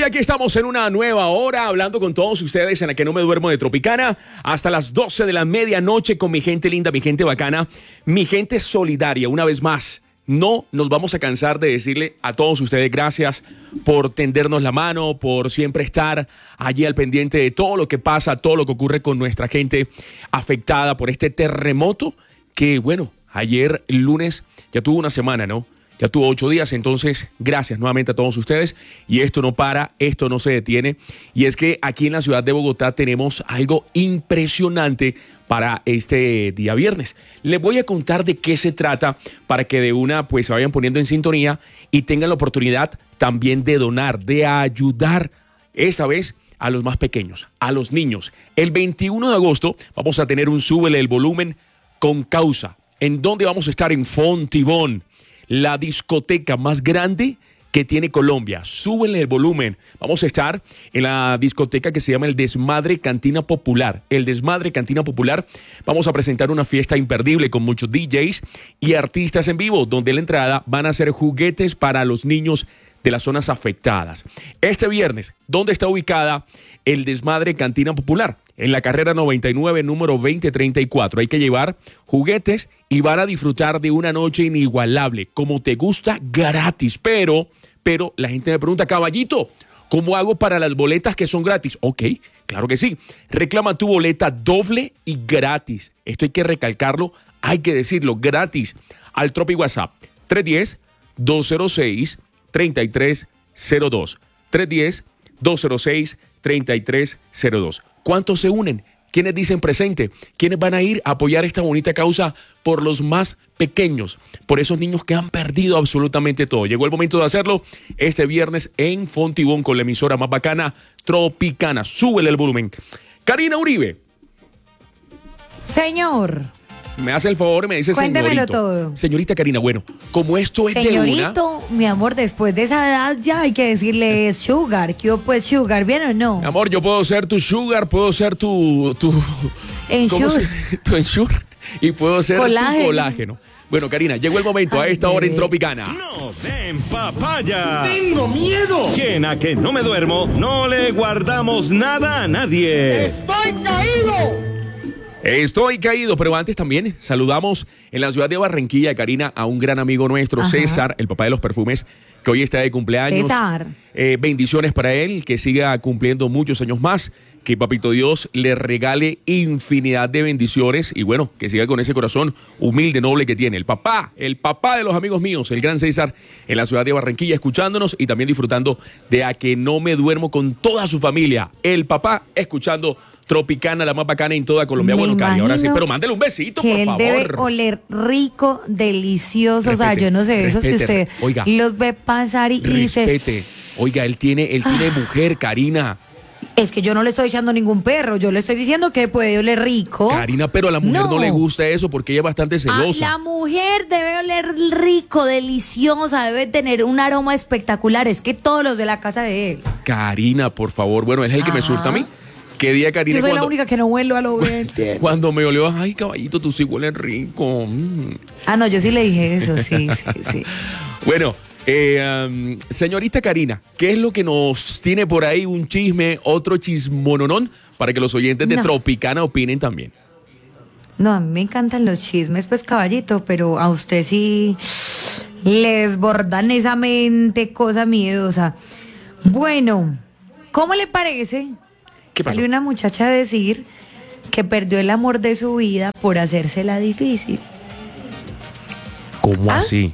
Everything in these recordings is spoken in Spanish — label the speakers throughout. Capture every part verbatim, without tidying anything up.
Speaker 1: Colombia, aquí estamos en una nueva hora hablando con todos ustedes en la que no me duermo de Tropicana hasta las doce de la medianoche con mi gente linda, mi gente bacana, mi gente solidaria. Una vez más, no nos vamos a cansar de decirle a todos ustedes gracias por tendernos la mano, por siempre estar allí al pendiente de todo lo que pasa, todo lo que ocurre con nuestra gente afectada por este terremoto que, bueno, ayer lunes ya tuvo una semana, ¿no? Ya tuvo ocho días, entonces gracias nuevamente a todos ustedes. Y esto no para, esto no se detiene. Y es que aquí en la ciudad de Bogotá tenemos algo impresionante para este día viernes. Les voy a contar de qué se trata para que de una pues se vayan poniendo en sintonía y tengan la oportunidad también de donar, de ayudar esa vez a los más pequeños, a los niños. El veintiuno de agosto vamos a tener un Súbele el Volumen con causa, en donde vamos a estar en Fontibón, la discoteca más grande que tiene Colombia. Súbele el volumen. Vamos a estar en la discoteca que se llama el Desmadre Cantina Popular. El Desmadre Cantina Popular. Vamos a presentar una fiesta imperdible con muchos D Js y artistas en vivo, donde la entrada van a ser juguetes para los niños de las zonas afectadas. Este viernes, ¿dónde está ubicada el Desmadre Cantina Popular? En la carrera noventa y nueve, número veinte treinta y cuatro. Hay que llevar juguetes y van a disfrutar de una noche inigualable, como te gusta, gratis. Pero, pero la gente me pregunta, caballito, ¿cómo hago para las boletas que son gratis? Ok, claro que sí. Reclama tu boleta doble y gratis. Esto hay que recalcarlo, hay que decirlo, gratis. Al Tropi WhatsApp, tres uno cero, dos cero seis, tres tres cero dos. tres uno cero, dos cero seis, tres tres cero dos. ¿Cuántos se unen? ¿Quiénes dicen presente? ¿Quiénes van a ir a apoyar esta bonita causa por los más pequeños? Por esos niños que han perdido absolutamente todo. Llegó el momento de hacerlo este viernes en Fontibón con la emisora más bacana, Tropicana. Súbele el volumen. Karina Uribe.
Speaker 2: Señor.
Speaker 1: Me hace el favor y me dice
Speaker 2: Cuéntemelo
Speaker 1: señorito.
Speaker 2: todo.
Speaker 1: Señorita Karina, bueno, como esto es
Speaker 2: Señorito,
Speaker 1: de una...
Speaker 2: mi amor, después de esa edad ya hay que decirle sugar. ¿Qué pues sugar? ¿Bien o no?
Speaker 1: Mi amor, yo puedo ser tu sugar, puedo ser tu... tu
Speaker 2: Ensure.
Speaker 1: Tu ensure. Y puedo ser
Speaker 2: Colágeno.
Speaker 1: tu colágeno. Bueno, Karina, llegó el momento a
Speaker 2: Ay,
Speaker 1: esta hora en
Speaker 2: bebé.
Speaker 1: Tropicana.
Speaker 3: ¡No den papaya!
Speaker 4: ¡Tengo miedo!
Speaker 3: Quien a que no me duermo, no le guardamos nada a nadie.
Speaker 4: ¡Estoy caído!
Speaker 1: Estoy caído, pero antes también saludamos en la ciudad de Barranquilla, Karina, a un gran amigo nuestro,
Speaker 2: Ajá.
Speaker 1: César, el papá de los perfumes, que hoy está de cumpleaños.
Speaker 2: César.
Speaker 1: Eh, bendiciones para él, que siga cumpliendo muchos años más, que Papito Dios le regale infinidad de bendiciones y bueno, que siga con ese corazón humilde, noble que tiene. El papá, el papá de los amigos míos, el gran César, en la ciudad de Barranquilla, escuchándonos y también disfrutando de A Que No Me Duermo con toda su familia. El papá escuchando Tropicana, la más bacana en toda Colombia.
Speaker 2: Me
Speaker 1: Bueno, Cari, ahora sí,
Speaker 2: imagino
Speaker 1: pero mándele un besito,
Speaker 2: que
Speaker 1: por
Speaker 2: él
Speaker 1: favor.
Speaker 2: debe oler rico, delicioso. O sea,
Speaker 1: Respete,
Speaker 2: yo no sé, esos que
Speaker 1: respete,
Speaker 2: usted
Speaker 1: oiga.
Speaker 2: los ve pasar y, y dice,
Speaker 1: Respete. Oiga, él tiene, él tiene mujer, Karina.
Speaker 2: es que yo no le estoy echando ningún perro, yo le estoy diciendo que puede oler rico.
Speaker 1: Karina, pero a la mujer no.
Speaker 2: No.
Speaker 1: le gusta eso porque ella es bastante
Speaker 2: Ah,
Speaker 1: celosa.
Speaker 2: la mujer debe oler rico, deliciosa, debe tener un aroma espectacular. Es que todos los de la casa de él.
Speaker 1: Karina, por favor. Bueno, es el que me
Speaker 2: Ajá.
Speaker 1: surta a mí. ¿Qué día, Karina?
Speaker 2: Yo soy la
Speaker 1: cuando,
Speaker 2: única que no huelo a lo que
Speaker 1: cuando me olió, ay, caballito, tú sí hueles rico. Mm.
Speaker 2: Ah, no, yo sí le dije eso, sí, sí, sí.
Speaker 1: Bueno, eh, um, señorita Karina, ¿qué es lo que nos tiene por ahí? Un chisme, otro chismononón, para que los oyentes de
Speaker 2: No.
Speaker 1: Tropicana opinen también.
Speaker 2: No, a mí me encantan los chismes, pues, caballito, pero a usted sí le desbordan esa mente, cosa miedosa. Bueno, ¿cómo le parece?
Speaker 1: ¿Qué pasó?
Speaker 2: Salió una muchacha a decir que perdió el amor de su vida por hacérsela difícil.
Speaker 1: ¿Cómo
Speaker 2: ¿Ah?
Speaker 1: así?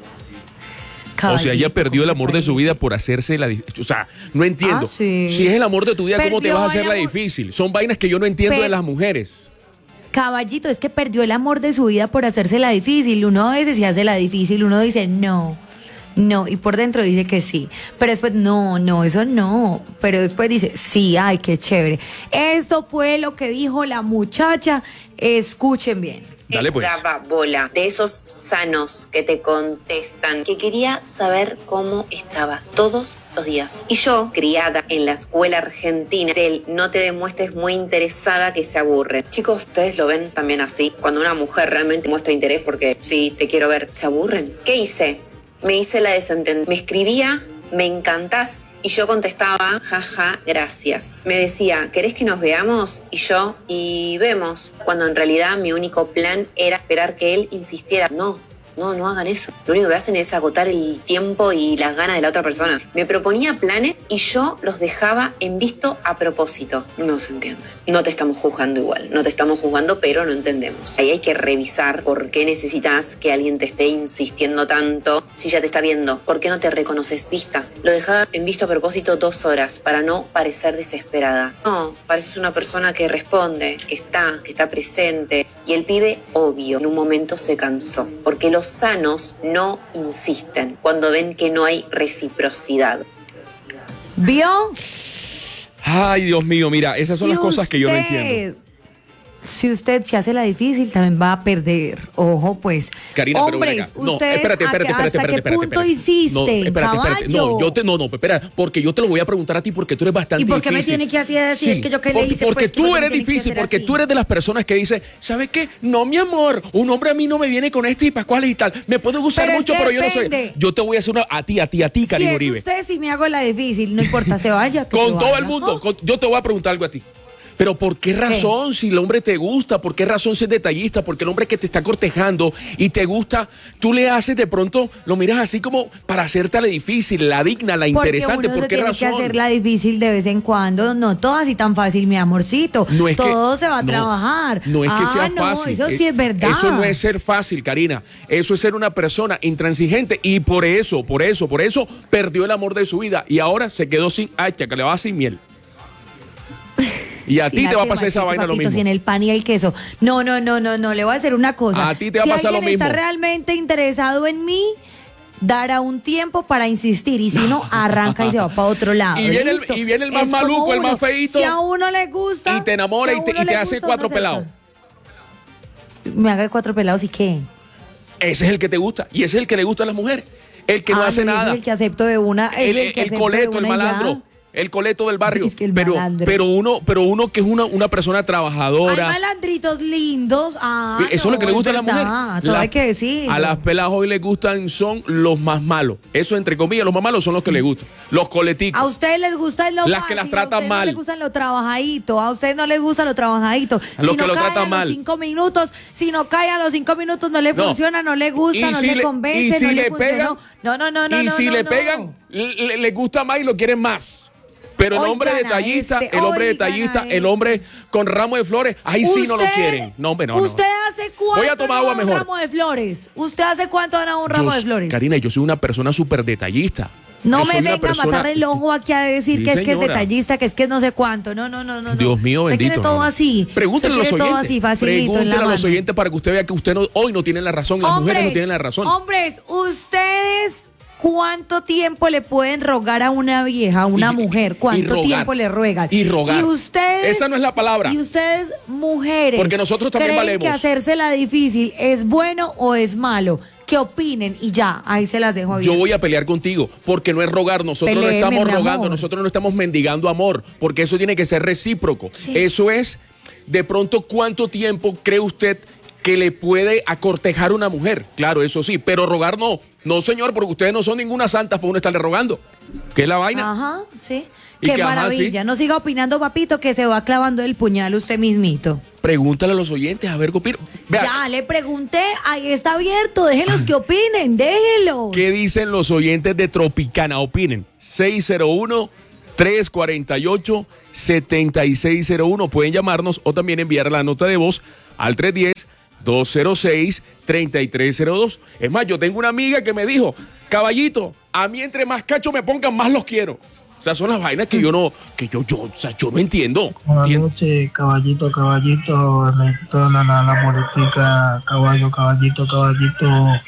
Speaker 1: O sea, ella
Speaker 2: Caballito,
Speaker 1: perdió el
Speaker 2: ¿cómo
Speaker 1: amor
Speaker 2: le
Speaker 1: de su
Speaker 2: parece?
Speaker 1: vida por hacerse la difícil. O sea, no entiendo.
Speaker 2: Ah, sí.
Speaker 1: Si es el amor de tu vida, ¿cómo te
Speaker 2: Perdió
Speaker 1: vas a hacer
Speaker 2: el
Speaker 1: la
Speaker 2: amor-
Speaker 1: difícil? Son vainas que yo no entiendo
Speaker 2: Per-
Speaker 1: de las mujeres.
Speaker 2: Caballito, es que perdió el amor de su vida por hacérsela difícil. Uno a veces se hace la difícil, uno dice no, no, y por dentro dice que sí. Pero después, no, no, eso no. Pero después dice, sí, ay, qué chévere. Esto fue lo que dijo la muchacha. Escuchen bien.
Speaker 1: Dale, pues.
Speaker 5: Daba bola de esos sanos que te contestan, que quería saber cómo estaba todos los días. Y yo, criada en la escuela argentina del no te demuestres muy interesada que se aburre. Chicos, ¿ustedes lo ven también así? Cuando una mujer realmente muestra interés porque sí, te quiero ver, ¿se aburren? ¿Qué hice? Me hice la desentendida. Me escribía, me encantás, Y yo contestaba, jaja, gracias. Me decía, ¿querés que nos veamos? Y yo, y vemos, cuando en realidad mi único plan era esperar que él insistiera. No, no, no hagan eso. Lo único que hacen es agotar el tiempo y las ganas de la otra persona. Me proponía planes y yo los dejaba en visto a propósito. No se entiende. No te estamos juzgando igual. No te estamos juzgando, pero no entendemos. Ahí hay que revisar por qué necesitas que alguien te esté insistiendo tanto. Si ya te está viendo, ¿por qué no te reconoces vista? Lo dejaba en visto a propósito dos horas para no parecer desesperada. No, pareces una persona que responde, que está, que está presente. Y el pibe, obvio, en un momento se cansó. Porque los sanos no insisten cuando ven que no hay reciprocidad.
Speaker 2: ¿Vio?
Speaker 1: Ay, Dios mío, mira, esas son
Speaker 2: Si
Speaker 1: las cosas que yo no
Speaker 2: usted-
Speaker 1: entiendo.
Speaker 2: Si usted se hace la difícil, también va a perder. Ojo, pues.
Speaker 1: Karina, pero ven
Speaker 2: hombres,
Speaker 1: acá. No,
Speaker 2: ustedes
Speaker 1: espérate, espérate,
Speaker 2: ¿a qué-
Speaker 1: espérate,
Speaker 2: ¿hasta
Speaker 1: espérate,
Speaker 2: qué
Speaker 1: espérate,
Speaker 2: punto
Speaker 1: espérate.
Speaker 2: hiciste,
Speaker 1: No, espérate, espérate. No,
Speaker 2: caballo?
Speaker 1: yo te, no, no, espera, porque yo te lo voy a preguntar a ti porque tú eres bastante
Speaker 2: ¿Y por qué me
Speaker 1: difícil.
Speaker 2: tiene que hacer así? Es que yo qué le
Speaker 1: porque,
Speaker 2: hice,
Speaker 1: Porque
Speaker 2: pues, que
Speaker 1: tú
Speaker 2: me
Speaker 1: eres
Speaker 2: tiene que
Speaker 1: difícil,
Speaker 2: hacer
Speaker 1: porque
Speaker 2: así.
Speaker 1: tú eres de las personas que dice, ¿sabe qué? No, mi amor, un hombre a mí no me viene con este y pascuales y tal. Me puede gustar
Speaker 2: Pero es
Speaker 1: mucho,
Speaker 2: que
Speaker 1: pero yo no
Speaker 2: depende.
Speaker 1: soy. Yo te voy a hacer una a ti, a ti, a ti,
Speaker 2: Si
Speaker 1: Karina
Speaker 2: es
Speaker 1: Uribe.
Speaker 2: usted, si me hago la difícil, no importa, se vaya. que
Speaker 1: Con
Speaker 2: se
Speaker 1: todo
Speaker 2: vaya.
Speaker 1: el mundo.
Speaker 2: Oh.
Speaker 1: con- yo te voy a preguntar algo a ti. Pero ¿por qué razón si el hombre te gusta? ¿Por qué razón ser detallista? Porque el hombre que te está cortejando y te gusta, tú le haces de pronto, lo miras así como para hacerte la difícil, la digna, la interesante.
Speaker 2: Porque uno
Speaker 1: ¿Por
Speaker 2: se
Speaker 1: qué
Speaker 2: tiene
Speaker 1: razón?
Speaker 2: que hacer la difícil de vez en cuando. No todo así tan fácil, mi amorcito.
Speaker 1: No es que-
Speaker 2: todo se va a
Speaker 1: no,
Speaker 2: trabajar.
Speaker 1: No es que
Speaker 2: ah,
Speaker 1: sea
Speaker 2: no,
Speaker 1: fácil.
Speaker 2: eso sí es verdad.
Speaker 1: Eso no es ser fácil, Karina. Eso es ser una persona intransigente y por eso, por eso, por eso perdió el amor de su vida y ahora se quedó sin hacha, que le va sin miel. Y a
Speaker 2: Sin
Speaker 1: ti te va a
Speaker 2: H,
Speaker 1: pasar esa
Speaker 2: machete,
Speaker 1: vaina lo
Speaker 2: papito,
Speaker 1: mismo.
Speaker 2: sin el pan y el queso. No, no, no, no, no. Le voy a hacer una cosa.
Speaker 1: A ti te va a
Speaker 2: si
Speaker 1: pasar lo
Speaker 2: alguien está
Speaker 1: mismo.
Speaker 2: realmente interesado en mí, dará un tiempo para insistir. Y si no, arranca y se va para otro lado.
Speaker 1: Y viene el-
Speaker 2: ¿listo?
Speaker 1: y viene el más
Speaker 2: Es como
Speaker 1: maluco, el
Speaker 2: uno.
Speaker 1: más feíto,
Speaker 2: Si a uno le gusta.
Speaker 1: y te enamora
Speaker 2: si a
Speaker 1: y te-
Speaker 2: uno
Speaker 1: y te
Speaker 2: le
Speaker 1: hace
Speaker 2: gusta,
Speaker 1: cuatro
Speaker 2: uno
Speaker 1: pelados.
Speaker 2: acepta. Me haga cuatro pelados y qué.
Speaker 1: Ese es el que te gusta y ese es el que le gusta a las mujeres. El que no
Speaker 2: Ah,
Speaker 1: hace
Speaker 2: ese
Speaker 1: nada.
Speaker 2: Es el que acepto de una. es
Speaker 1: El,
Speaker 2: el, que
Speaker 1: el
Speaker 2: acepto de
Speaker 1: coleto, el
Speaker 2: una y ya.
Speaker 1: malandro. El coleto del barrio.
Speaker 2: Es que el
Speaker 1: pero,
Speaker 2: malandro.
Speaker 1: pero uno, pero uno que es una, una persona
Speaker 2: Hay
Speaker 1: trabajadora.
Speaker 2: malandritos lindos. Ah,
Speaker 1: Eso es
Speaker 2: no,
Speaker 1: lo que le gusta a la
Speaker 2: verdad,
Speaker 1: mujer.
Speaker 2: Todo
Speaker 1: La-
Speaker 2: hay que decir.
Speaker 1: A las pelas hoy les gustan son los más malos. Eso entre comillas, los más malos son los que les gustan. Los coleticos.
Speaker 2: A ustedes les gusta lo
Speaker 1: Las que las
Speaker 2: fácil,
Speaker 1: tratan
Speaker 2: a ustedes
Speaker 1: mal.
Speaker 2: no les gustan lo trabajadito, a ustedes no les gusta lo trabajadito.
Speaker 1: A los
Speaker 2: si
Speaker 1: que
Speaker 2: no
Speaker 1: lo
Speaker 2: cae
Speaker 1: tratan
Speaker 2: a
Speaker 1: mal.
Speaker 2: los cinco minutos, si no cae a los cinco minutos, no le
Speaker 1: No.
Speaker 2: funciona, no le gusta,
Speaker 1: Y
Speaker 2: no
Speaker 1: si
Speaker 2: le
Speaker 1: le-
Speaker 2: convence,
Speaker 1: y si
Speaker 2: no
Speaker 1: le
Speaker 2: le
Speaker 1: pegan,
Speaker 2: funcionó. No, no, no, no,
Speaker 1: y
Speaker 2: no,
Speaker 1: si
Speaker 2: no,
Speaker 1: le
Speaker 2: no.
Speaker 1: pegan, le, le gusta más y lo quieren más. Pero el
Speaker 2: Oigan
Speaker 1: hombre
Speaker 2: a
Speaker 1: detallista,
Speaker 2: este,
Speaker 1: el hombre
Speaker 2: oigan a
Speaker 1: detallista,
Speaker 2: este.
Speaker 1: el hombre con ramo de flores, ahí sí no lo
Speaker 2: Usted-
Speaker 1: quieren. No, hombre, no, no.
Speaker 2: ¿Usted hace cuánto
Speaker 1: Voy a tomar
Speaker 2: no
Speaker 1: agua
Speaker 2: da un
Speaker 1: mejor.
Speaker 2: ramo de flores? ¿Usted hace cuánto da un ramo
Speaker 1: Yo-
Speaker 2: de flores?
Speaker 1: Karina, yo soy una persona súper detallista.
Speaker 2: No
Speaker 1: Yo soy
Speaker 2: me
Speaker 1: una
Speaker 2: venga a
Speaker 1: persona-
Speaker 2: matar el ojo aquí a decir
Speaker 1: Sí,
Speaker 2: que es que es
Speaker 1: señora.
Speaker 2: detallista, que es que no sé cuánto. No, no, no, no. no.
Speaker 1: Dios mío,
Speaker 2: Usted
Speaker 1: bendito.
Speaker 2: quiere todo
Speaker 1: no, no.
Speaker 2: así.
Speaker 1: Pregúntale a los
Speaker 2: Usted quiere
Speaker 1: oyentes.
Speaker 2: todo así, facilito, en la
Speaker 1: Pregúntale a los
Speaker 2: mano.
Speaker 1: oyentes para que usted vea que usted no- hoy no tiene la razón, las mujeres no tienen la razón.
Speaker 2: Hombres, ustedes, ¿cuánto tiempo le pueden rogar a una vieja, a una
Speaker 1: Y-
Speaker 2: mujer?
Speaker 1: y
Speaker 2: ¿Cuánto
Speaker 1: rogar.
Speaker 2: tiempo le ruegan?
Speaker 1: Y rogar.
Speaker 2: Y ustedes.
Speaker 1: Esa no es la palabra.
Speaker 2: Y ustedes, mujeres.
Speaker 1: Porque nosotros también
Speaker 2: ¿creen
Speaker 1: valemos.
Speaker 2: que hacerse la difícil es bueno o es malo? Que opinen y ya, ahí se las dejo
Speaker 1: Yo
Speaker 2: bien.
Speaker 1: voy a pelear contigo, porque no es rogar, nosotros no
Speaker 2: Peléeme,
Speaker 1: estamos
Speaker 2: mi
Speaker 1: rogando,
Speaker 2: amor.
Speaker 1: nosotros no estamos mendigando amor, porque eso tiene que ser recíproco. Eso es, de pronto, ¿cuánto tiempo cree usted que le puede acortejar una mujer? Claro, eso sí, pero rogar no. No, señor, porque ustedes no son ninguna santa para uno estarle rogando. ¿Qué es la vaina?
Speaker 2: Ajá, sí.
Speaker 1: Y
Speaker 2: Qué
Speaker 1: que, ajá,
Speaker 2: maravilla.
Speaker 1: sí.
Speaker 2: No siga opinando, papito, que se va clavando el puñal usted mismito.
Speaker 1: Pregúntale a los oyentes, a ver qué opinan. Vea,
Speaker 2: Ya le pregunté, ahí está abierto, déjenlos que opinen, déjenlos.
Speaker 1: ¿qué dicen los oyentes de Tropicana? Opinen. seis cero uno, tres cuatro ocho, siete seis cero uno. Pueden llamarnos o también enviar la nota de voz al tres uno cero, dos cero seis, tres tres cero dos. Es más, yo tengo una amiga que me dijo, caballito, a mí entre más cacho me pongan, más los quiero. O sea, son las vainas que yo no, que yo, yo, o sea, yo no entiendo.
Speaker 6: Buenas
Speaker 1: Tien-
Speaker 6: noches, caballito, caballito, necesito la, la, la politica, caballo, caballito, caballito,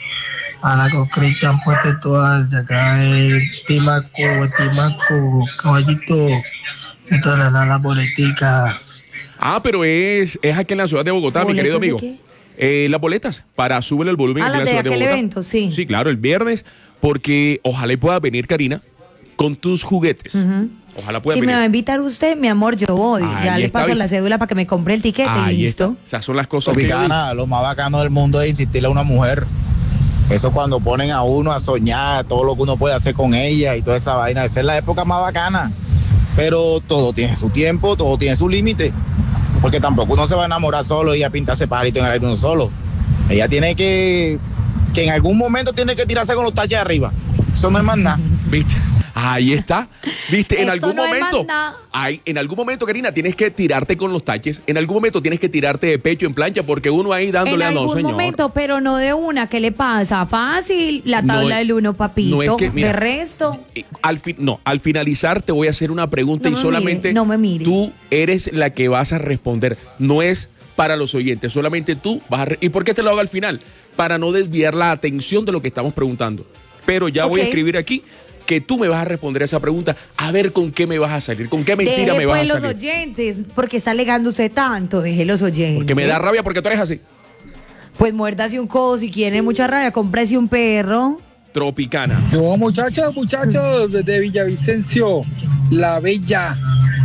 Speaker 6: a la con Cristian Puente todas de acá, el Timaco, Timaco, caballito, necesito la, la, la politica.
Speaker 1: Ah, pero es, es aquí en la ciudad de Bogotá, mi querido amigo.
Speaker 2: ¿Boletas de
Speaker 1: Eh, las boletas para Súbele el volumen
Speaker 2: Ah,
Speaker 1: aquí en
Speaker 2: las
Speaker 1: la
Speaker 2: de
Speaker 1: ciudad de
Speaker 2: aquel
Speaker 1: Bogotá.
Speaker 2: evento, sí.
Speaker 1: Sí, claro, el viernes, porque ojalá y pueda venir, Karina, con tus juguetes.
Speaker 2: Ujú.
Speaker 1: Ojalá pueda
Speaker 2: Si me
Speaker 1: venir.
Speaker 2: va a invitar usted, mi amor, yo voy.
Speaker 1: Ahí
Speaker 2: ya le
Speaker 1: está,
Speaker 2: paso
Speaker 1: ¿viste?
Speaker 2: la cédula para que me compre el tiquete y
Speaker 1: Ahí
Speaker 2: listo.
Speaker 1: está. Esas son las cosas que yo digo.
Speaker 7: Tropicana, lo más bacano del mundo es insistirle a una mujer. Eso cuando ponen a uno a soñar todo lo que uno puede hacer con ella y toda esa vaina, esa es la época más bacana. Pero todo tiene su tiempo, todo tiene su límite, porque tampoco uno se va a enamorar solo y a pintarse pajarito en el aire uno solo. Ella tiene que, que en algún momento tiene que tirarse con los taches arriba. Eso no es más nada.
Speaker 1: ¿Viste? Ahí está. ¿Viste? En
Speaker 2: Esto
Speaker 1: algún
Speaker 2: no es
Speaker 1: momento.
Speaker 2: más nada.
Speaker 1: Ay, en algún momento, Karina, tienes que tirarte con los taches. En algún momento tienes que tirarte de pecho en plancha porque uno ahí dándole
Speaker 2: En
Speaker 1: a no,
Speaker 2: algún
Speaker 1: señor.
Speaker 2: momento, pero no de una. ¿Qué le pasa? Fácil. La
Speaker 1: No
Speaker 2: tabla
Speaker 1: es-
Speaker 2: del uno, papito.
Speaker 1: no es que, mira,
Speaker 2: de resto.
Speaker 1: Eh, Al fin, no, al finalizar te voy a hacer una pregunta
Speaker 2: No
Speaker 1: y
Speaker 2: me
Speaker 1: solamente
Speaker 2: mire, no me mire.
Speaker 1: tú eres la que vas a responder. No es para los oyentes, solamente tú vas a... re- ¿Y por qué te lo hago al final? Para no desviar la atención de lo que estamos preguntando. Pero ya voy a
Speaker 2: Ok.
Speaker 1: escribir aquí que tú me vas a responder a esa pregunta, a ver con qué me vas a salir, con qué mentira
Speaker 2: Deje
Speaker 1: me vas
Speaker 2: pues
Speaker 1: a
Speaker 2: los
Speaker 1: salir.
Speaker 2: oyentes, porque está alegando usted tanto. Deje los oyentes.
Speaker 1: Porque me da rabia porque tú eres así.
Speaker 2: Pues muérdase un codo si quiere mucha rabia, cómprese un perro.
Speaker 1: Tropicana.
Speaker 8: Yo, muchachos, muchachos, desde Villavicencio, la bella.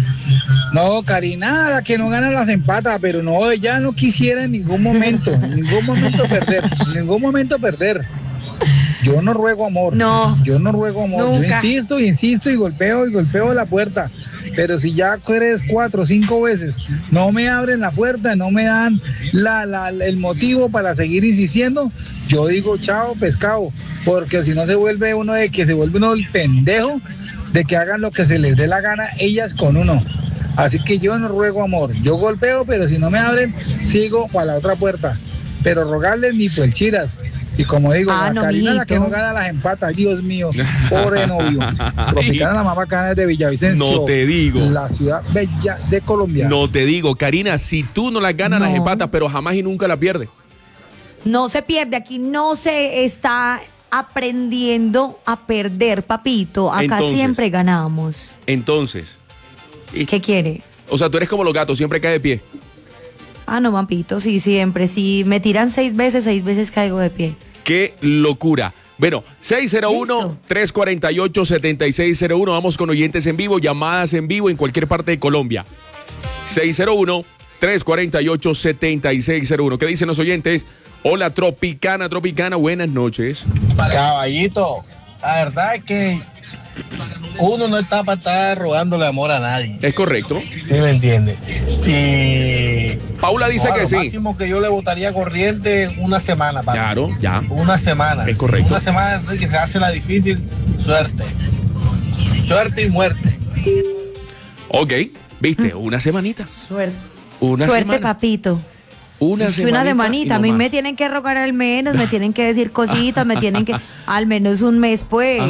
Speaker 8: No, Karina, la que no gana las empatas, pero no, ella no quisiera en ningún momento, en ningún momento perder, en ningún momento perder. Yo no ruego amor.
Speaker 2: No.
Speaker 8: Yo no ruego amor.
Speaker 2: Nunca.
Speaker 8: Yo insisto y insisto y golpeo y golpeo la puerta. Pero si ya tres, cuatro, cinco veces no me abren la puerta, no me dan la, la, el motivo para seguir insistiendo, yo digo chao pescado. Porque si no se vuelve uno de que se vuelve uno el pendejo de que hagan lo que se les dé la gana ellas con uno. Así que yo no ruego amor. Yo golpeo, pero si no me abren, sigo para la otra puerta. Pero rogarles ni por el chiras. Y como digo,
Speaker 2: Ah,
Speaker 8: la
Speaker 2: no,
Speaker 8: Karina la que
Speaker 2: mijito.
Speaker 8: no gana las empatas, Dios mío, pobre novio. Tropicana la más bacana es de Villavicencio.
Speaker 1: No te digo.
Speaker 8: La ciudad bella de Colombia.
Speaker 1: No te digo, Karina, si tú no las ganas, las
Speaker 2: No.
Speaker 1: empatas, pero jamás y nunca las pierdes.
Speaker 2: No se pierde, aquí no se está aprendiendo a perder, papito. Acá
Speaker 1: Entonces.
Speaker 2: siempre ganamos.
Speaker 1: Entonces, y-
Speaker 2: ¿Qué quiere?
Speaker 1: o sea, tú eres como los gatos, siempre cae de pie.
Speaker 2: Ah, no, papito, sí, siempre. Si me tiran seis veces, seis veces caigo de pie.
Speaker 1: ¡Qué locura! Bueno, seis cero uno,
Speaker 2: Listo.
Speaker 1: tres cuatro ocho, siete seis cero uno. Vamos con oyentes en vivo, llamadas en vivo en cualquier parte de Colombia. seis cero uno, tres cuatro ocho, siete seis cero uno. ¿Qué dicen los oyentes? Hola, Tropicana, Tropicana, buenas noches.
Speaker 6: Caballito, la verdad es que uno no está para estar rogándole amor a nadie.
Speaker 1: ¿Es correcto?
Speaker 6: ¿Sí me entiende? Y
Speaker 1: Paula dice
Speaker 6: no,
Speaker 1: que
Speaker 6: lo
Speaker 1: sí.
Speaker 6: máximo que yo le votaría corriente una semana. Para
Speaker 1: Claro, ya.
Speaker 6: Una semana.
Speaker 1: Es correcto.
Speaker 6: Una semana que se hace la difícil, suerte. Suerte y muerte.
Speaker 1: Ok, viste, una semanita.
Speaker 2: Suerte.
Speaker 1: Una
Speaker 2: Suerte,
Speaker 1: semana.
Speaker 2: papito.
Speaker 1: Una
Speaker 2: Es que
Speaker 1: semanita.
Speaker 2: una semanita.
Speaker 1: y
Speaker 2: A
Speaker 1: no
Speaker 2: mí
Speaker 1: más.
Speaker 2: me tienen que rogar al menos, me tienen que decir cositas, me tienen que. Al menos un mes, pues.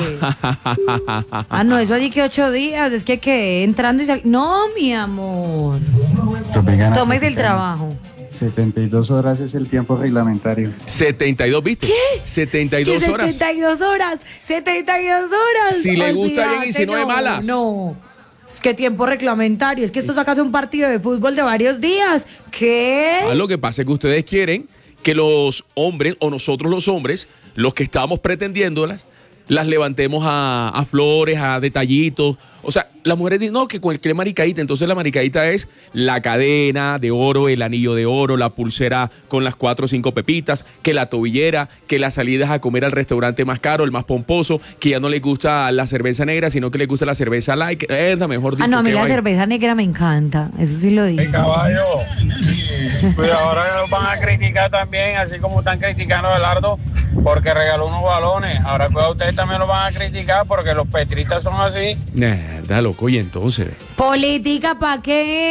Speaker 2: Ah, no, eso allí que ocho días. Es que que entrando y sal... No, mi amor.
Speaker 9: Tropicana,
Speaker 2: Tómese el
Speaker 9: Tropicana.
Speaker 2: trabajo.
Speaker 9: setenta y dos horas es el tiempo reglamentario.
Speaker 1: setenta y dos, ¿viste? ¿Qué? setenta y dos
Speaker 2: ¿Qué
Speaker 1: horas.
Speaker 2: setenta y dos horas. setenta y dos horas.
Speaker 1: Si le gusta bien y si no de
Speaker 2: Olvídate,
Speaker 1: malas.
Speaker 2: No. Es que tiempo reglamentario. Es que esto saca un partido de fútbol de varios días. ¿Qué?
Speaker 1: Ah, lo que pasa es que ustedes quieren que los hombres, o nosotros los hombres, los que estamos pretendiéndolas, las levantemos a, a flores, a detallitos. O sea, las mujeres dicen, no, que cualquier maricadita. Entonces la maricadita es la cadena de oro, el anillo de oro, la pulsera con las cuatro o cinco pepitas, que la tobillera, que las salidas a comer al restaurante más caro, el más pomposo, que ya no les gusta la cerveza negra, sino que les gusta la cerveza light. Es la mejor dicho.
Speaker 2: Ah, no, a mí
Speaker 1: qué
Speaker 2: la
Speaker 1: vaina.
Speaker 2: cerveza negra me encanta. Eso sí lo digo.
Speaker 10: Caballo, pues ahora nos van a criticar también, así como están criticando a Belardo porque regaló unos balones. Ahora pues a ustedes también lo van a criticar porque los petristas son así.
Speaker 1: Mierda, loco, y entonces.
Speaker 2: ¿Política para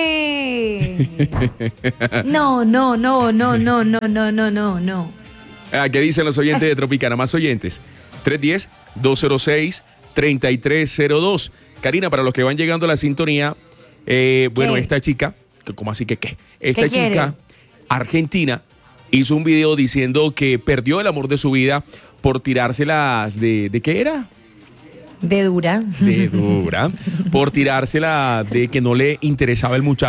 Speaker 2: qué? No, no, no, no, no, no, no, no, no, no.
Speaker 1: Ah, ¿qué dicen los oyentes de Tropicana? Más oyentes. tres uno cero, dos cero seis, tres tres cero dos. Karina, para los que van llegando a la sintonía, eh, bueno,
Speaker 2: ¿Qué?
Speaker 1: esta chica, que- ¿cómo así que qué? Esta
Speaker 2: ¿Qué quiere?
Speaker 1: chica argentina hizo un video diciendo que perdió el amor de su vida por tirárselas de... ¿De qué era?
Speaker 2: De dura.
Speaker 1: De dura. Por tirársela de que no le interesaba el muchacho.